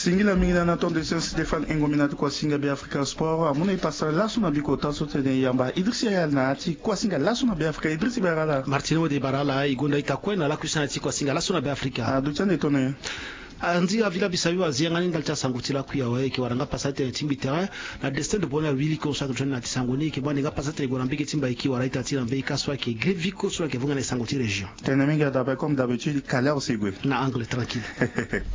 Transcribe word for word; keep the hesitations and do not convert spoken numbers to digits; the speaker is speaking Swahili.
Singila mingi na tonde Stéphane Engominati kwa singa bi Africa Sport amuna ipasa lasu na biko taso tene yamba Idrissa ya na ti kwa singa lasu na bi Africa Idrissa barala Martino de barala igonda itakwena la kusana ti kwa singa lasu na bi Africa ah duchane tone anzi avila bisabi wazianga ngalcha sangutila kuya wae ki waranga pasate timbi terrain na destin de bona really ko sa kutana ti sangoni ki bwana pasate go rambike timba iki waraita ti rambe kaswa ki greviko so ki vunga na sanguti region tene mingi da comme d'habitude kala aussi na angle tranquille